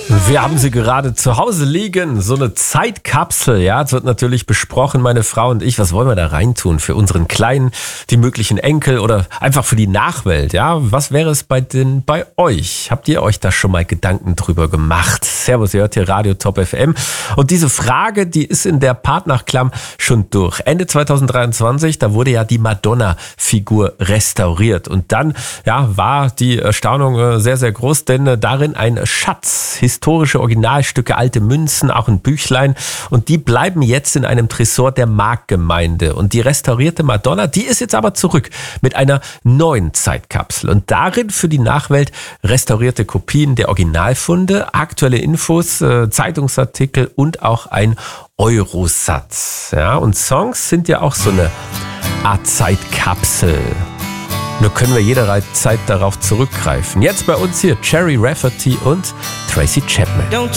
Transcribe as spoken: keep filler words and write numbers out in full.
Wir haben sie gerade zu Hause liegen, so eine Zeitkapsel, ja, es wird natürlich besprochen, meine Frau und ich, was wollen wir da reintun für unseren Kleinen, die möglichen Enkel oder einfach für die Nachwelt, ja, was wäre es bei den, bei euch? Habt ihr euch da schon mal Gedanken drüber gemacht? Servus, ihr hört hier Radio Top F M und diese Frage, die ist in der Partnachklamm schon durch. Ende zweitausenddreiundzwanzig, da wurde ja die Madonna-Figur restauriert und dann, ja, war die Erstaunung sehr, sehr groß, denn darin ein Schatz, historische Originalstücke, alte Münzen, auch ein Büchlein und die bleiben jetzt in einem Tresor der Marktgemeinde und die restaurierte Madonna, die ist jetzt aber zurück mit einer neuen Zeitkapsel und darin für die Nachwelt restaurierte Kopien der Originalfunde, aktuelle Infos, äh, Zeitungsartikel und auch ein Eurosatz. Ja, und Songs sind ja auch so eine Art Zeitkapsel. Nur können wir jederzeit darauf zurückgreifen. Jetzt bei uns hier Cherry Rafferty und Tracy Chapman. Don't